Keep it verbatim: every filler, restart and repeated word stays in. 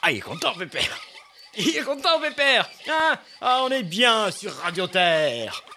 Ah, il est content, Pépère. Il est content, Pépère. Hein? Ah, on est bien sur Radio Terre.